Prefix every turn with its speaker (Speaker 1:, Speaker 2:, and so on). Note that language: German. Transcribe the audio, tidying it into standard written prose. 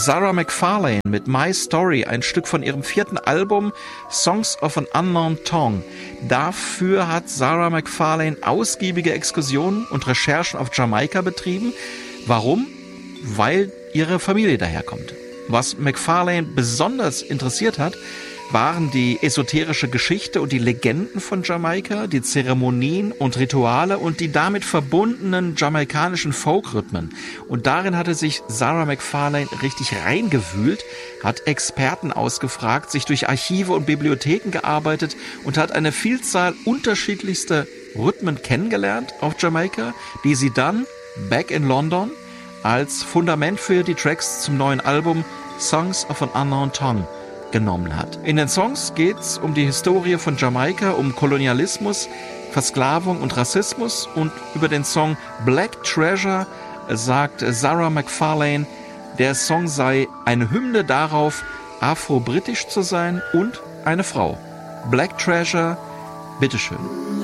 Speaker 1: Sarah McFarlane mit My Story, ein Stück von ihrem 4. Album Songs of an Unknown Tongue. Dafür hat Sarah McFarlane ausgiebige Exkursionen und Recherchen auf Jamaika betrieben. Warum? Weil ihre Familie daherkommt. Was McFarlane besonders interessiert hat, waren die esoterische Geschichte und die Legenden von Jamaika, die Zeremonien und Rituale und die damit verbundenen jamaikanischen Folkrhythmen. Und darin hatte sich Sarah McFarlane richtig reingewühlt, hat Experten ausgefragt, sich durch Archive und Bibliotheken gearbeitet und hat eine Vielzahl unterschiedlichster Rhythmen kennengelernt auf Jamaika, die sie dann back in London als Fundament für die Tracks zum neuen Album Songs of an Unknown Tongue genommen hat. In den Songs geht's um die Historie von Jamaika, um Kolonialismus, Versklavung und Rassismus, und über den Song Black Treasure sagt Sarah McFarlane, der Song sei eine Hymne darauf, afro-britisch zu sein und eine Frau. Black Treasure, bitteschön.